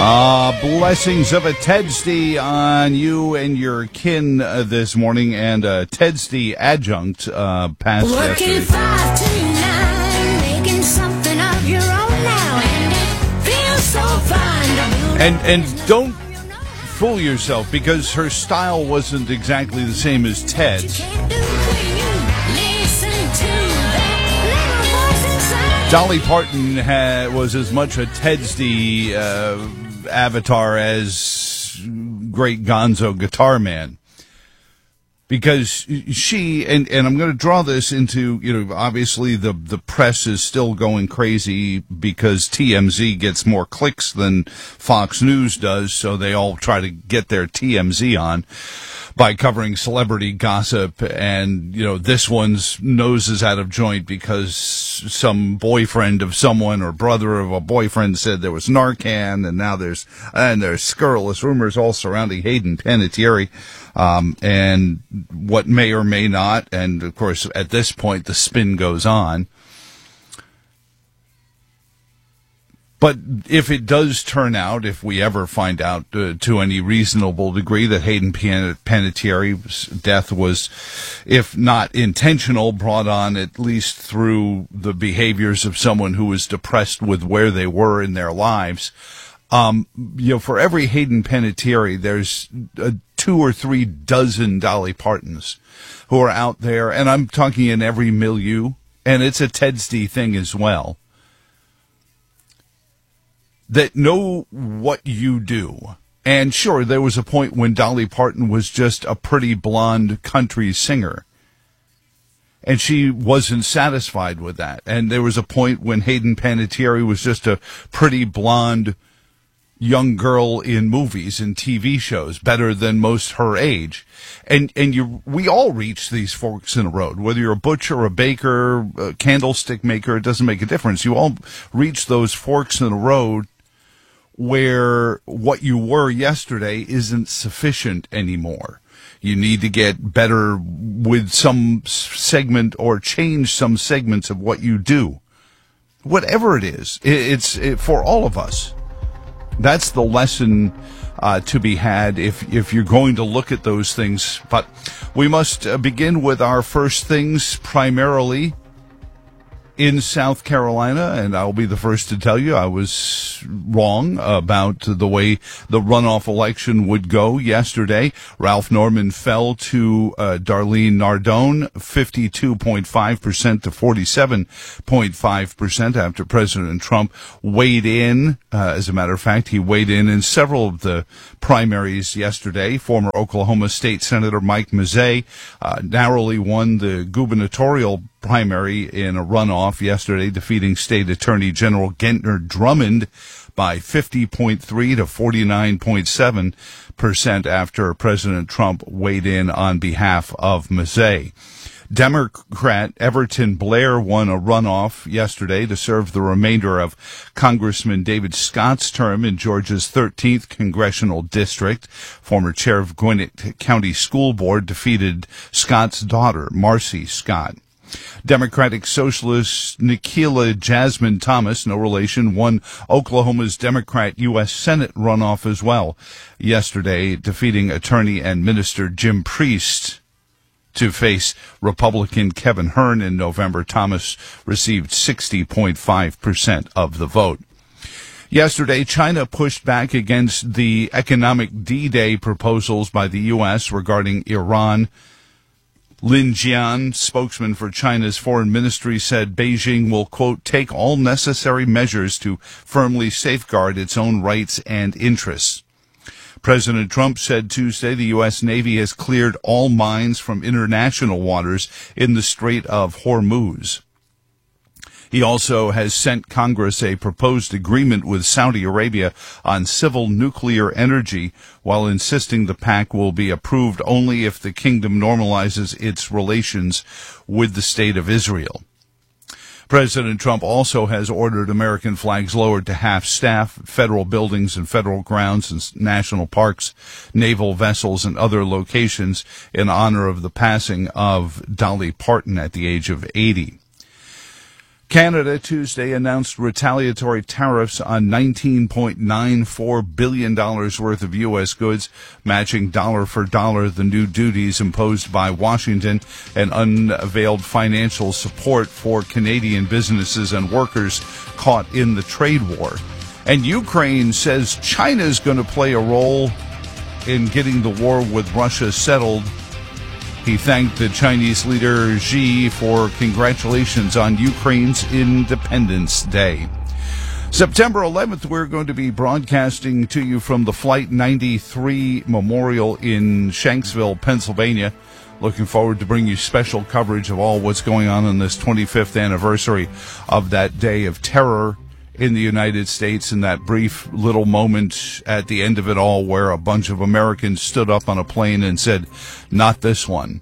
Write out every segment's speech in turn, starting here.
Blessings of a Tedsday on you and your kin this morning, and a Tedsday adjunct passed Working yesterday. 5 to 9, making something of your own now, and it feels so fine. And don't fool yourself, because her style wasn't exactly the same as Ted's. Dolly Parton was as much a Tedsday avatar as great Gonzo Guitar Man, because she and I'm going to draw this into, obviously the press is still going crazy because TMZ gets more clicks than Fox News does, so they all try to get their TMZ on by covering celebrity gossip. And, this one's nose is out of joint because some boyfriend of someone or brother of a boyfriend said there was Narcan, and now there's scurrilous rumors all surrounding Hayden Panettiere, and what may or may not. And, of course, at this point, the spin goes on. But if it does turn out, if we ever find out to any reasonable degree that Hayden Panettiere's death was, if not intentional, brought on at least through the behaviors of someone who was depressed with where they were in their lives, for every Hayden Panettiere, there's 2 or 3 dozen Dolly Partons who are out there, and I'm talking in every milieu, and it's a Tedsday thing as well, that know what you do. And sure, there was a point when Dolly Parton was just a pretty blonde country singer, and she wasn't satisfied with that. And there was a point when Hayden Panettiere was just a pretty blonde young girl in movies and TV shows, better than most her age. And we all reach these forks in the road, whether you're a butcher, a baker, a candlestick maker, it doesn't make a difference. You all reach those forks in the road where what you were yesterday isn't sufficient anymore. You need to get better with some segment or change some segments of what you do. Whatever it is, it's for all of us. That's the lesson to be had if you're going to look at those things. But we must begin with our first things, primarily in South Carolina, and I'll be the first to tell you I was wrong about the way the runoff election would go yesterday. Ralph Norman fell to Darlene Nardone, 52.5% to 47.5% after President Trump weighed in. As a matter of fact, he weighed in several of the primaries yesterday. Former Oklahoma State Senator Mike Mazzei narrowly won the gubernatorial primary in a runoff yesterday, defeating State Attorney General Gentner Drummond by 50.3 to 49.7% after President Trump weighed in on behalf of Mazzei. Democrat Everton Blair won a runoff yesterday to serve the remainder of Congressman David Scott's term in Georgia's 13th congressional district. Former chair of Gwinnett County School Board defeated Scott's daughter, Marcy Scott. Democratic Socialist Nikila Jasmine Thomas, no relation, won Oklahoma's Democrat U.S. Senate runoff as well yesterday, defeating attorney and minister Jim Priest to face Republican Kevin Hern in November. Thomas received 60.5% of the vote. Yesterday, China pushed back against the economic D-Day proposals by the U.S. regarding Iran. Lin Jian, spokesman for China's foreign ministry, said Beijing will, quote, take all necessary measures to firmly safeguard its own rights and interests. President Trump said Tuesday the U.S. Navy has cleared all mines from international waters in the Strait of Hormuz. He also has sent Congress a proposed agreement with Saudi Arabia on civil nuclear energy, while insisting the pact will be approved only if the kingdom normalizes its relations with the State of Israel. President Trump also has ordered American flags lowered to half-staff, federal buildings and federal grounds and national parks, naval vessels, and other locations in honor of the passing of Dolly Parton at the age of 80. Canada Tuesday announced retaliatory tariffs on $19.94 billion worth of U.S. goods, matching dollar for dollar the new duties imposed by Washington and unveiled financial support for Canadian businesses and workers caught in the trade war. And Ukraine says China's going to play a role in getting the war with Russia settled. He thanked the Chinese leader Xi for congratulations on Ukraine's Independence Day. September 11th, we're going to be broadcasting to you from the Flight 93 Memorial in Shanksville, Pennsylvania. Looking forward to bring you special coverage of all what's going on this 25th anniversary of that day of terror in the United States, in that brief little moment at the end of it all where a bunch of Americans stood up on a plane and said, "Not this one."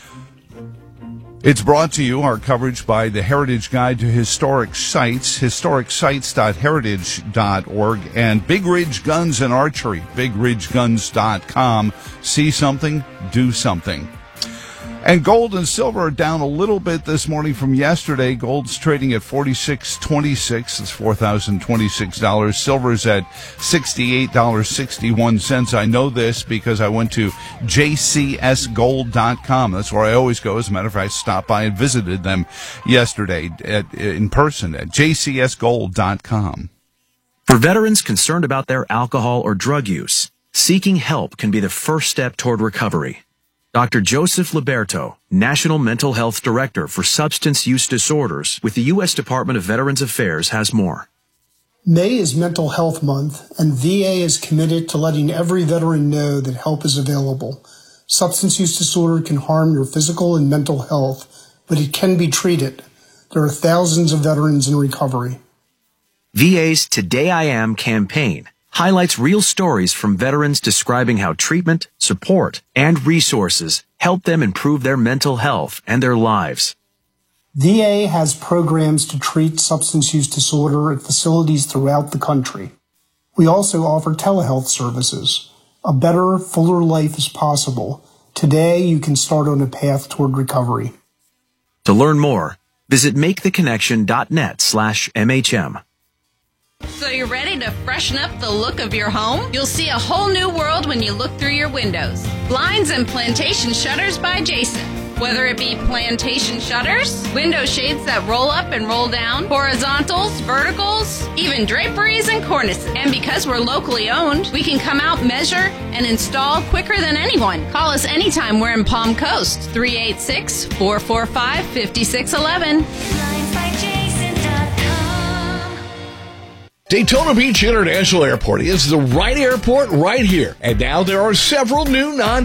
It's brought to you, our coverage, by the Heritage Guide to Historic Sites, historicsites.heritage.org, and Big Ridge Guns and Archery, bigridgeguns.com. See something, do something. And gold and silver are down a little bit this morning from yesterday. Gold's trading at $46.26. That's $4,026. Silver's at $68.61. I know this because I went to jcsgold.com. That's where I always go. As a matter of fact, I stopped by and visited them yesterday in person at jcsgold.com. For veterans concerned about their alcohol or drug use, seeking help can be the first step toward recovery. Dr. Joseph Liberto, National Mental Health Director for Substance Use Disorders with the U.S. Department of Veterans Affairs, has more. May is Mental Health Month, and VA is committed to letting every veteran know that help is available. Substance use disorder can harm your physical and mental health, but it can be treated. There are thousands of veterans in recovery. VA's Today I Am campaign highlights real stories from veterans describing how treatment, support, and resources help them improve their mental health and their lives. VA has programs to treat substance use disorder at facilities throughout the country. We also offer telehealth services. A better, fuller life is possible. Today, you can start on a path toward recovery. To learn more, visit maketheconnection.net/MHM. So you're ready to freshen up the look of your home? You'll see a whole new world when you look through your windows. Blinds and Plantation Shutters by Jason. Whether it be plantation shutters, window shades that roll up and roll down, horizontals, verticals, even draperies and cornices. And because we're locally owned, we can come out, measure, and install quicker than anyone. Call us anytime we're in Palm Coast, 386-445-5611. Daytona Beach International Airport is the right airport right here. And now there are several new